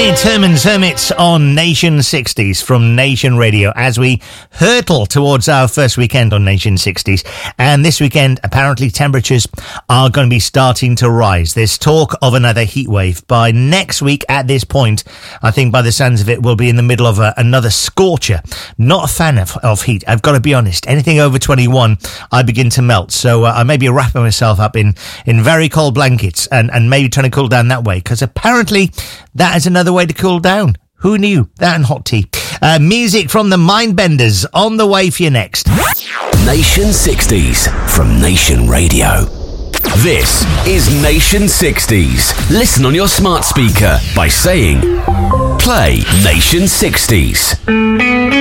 It's Herman's Hermits on Nation 60s from Nation Radio as we hurtle towards our first weekend on Nation 60s. And this weekend, apparently temperatures are going to be starting to rise. There's talk of another heat wave. By next week at this point, I think by the sounds of it, we'll be in the middle of another scorcher. Not a fan of heat, I've got to be honest. Anything over 21, I begin to melt. So I may be wrapping myself up in very cold blankets and maybe trying to cool down that way, because apparently that is another way to cool down. Who knew? That and hot tea. Music from the Mindbenders on the way for you next. Nation 60s from Nation Radio. This is Nation 60s. Listen on your smart speaker by saying, play Nation 60s.